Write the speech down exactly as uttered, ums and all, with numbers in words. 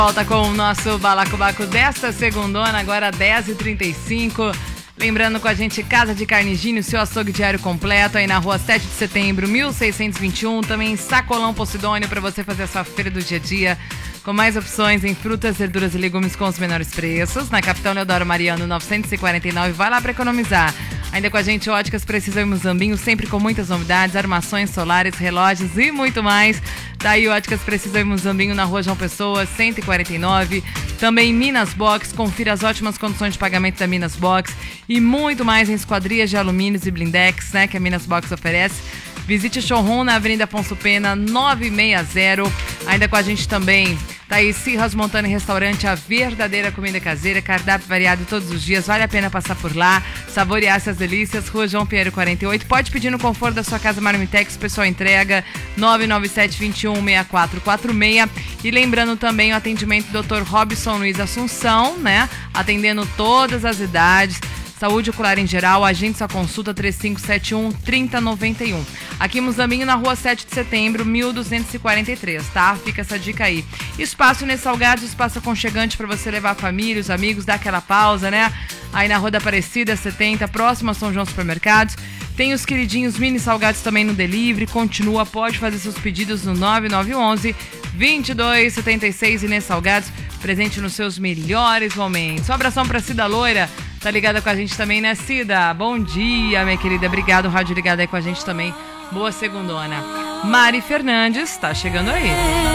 Volta com o nosso Balacobaco desta segundona, agora dez e trinta e cinco. Lembrando com a gente, Casa de Carne Gini, seu açougue diário completo, aí na rua sete de setembro, mil seiscentos e vinte e um. Também em Sacolão Posidônio, para você fazer a sua feira do dia a dia, com mais opções em frutas, verduras e legumes com os menores preços. Na Capitão Leodoro Mariano, novecentos e quarenta e nove, vai lá para economizar. Ainda com a gente, Óticas Precisa e Muzambinho, sempre com muitas novidades, armações solares, relógios e muito mais. Daí, Óticas Precisa e Muzambinho, na rua João Pessoa, cento e quarenta e nove. Também Minas Box, confira as ótimas condições de pagamento da Minas Box e muito mais em esquadrias de alumínios e blindex, né, que a Minas Box oferece. Visite o showroom na Avenida Afonso Pena, novecentos e sessenta. Ainda com a gente também, tá aí Cirras Montana Restaurante, a verdadeira comida caseira, cardápio variado todos os dias, vale a pena passar por lá, saborear essas delícias. Rua João Pinheiro quarenta e oito, pode pedir no conforto da sua casa Marmitex, pessoal entrega nove nove sete, dois um, seis quatro quatro seis. E lembrando também o atendimento do doutor Robson Luiz Assunção, né, atendendo todas as idades. Saúde ocular em geral, agende sua consulta três cinco sete um, três zero nove um. Aqui em Muzambinho, na rua sete de setembro, mil duzentos e quarenta e três, tá? Fica essa dica aí. Espaço Inês Salgados, espaço aconchegante para você levar a família, os amigos, dar aquela pausa, né? Aí na Rua da Aparecida, setenta, próximo a São João Supermercados. Tem os queridinhos mini salgados também no delivery, continua, pode fazer seus pedidos no nove nove um um, dois dois sete seis. Inês Salgados, presente nos seus melhores momentos. Um abração pra Cida Loira, tá ligada com a gente também, né, Cida? Bom dia, minha querida, obrigado, rádio ligada aí com a gente também. Boa segundona. Mari Fernandes, tá chegando aí.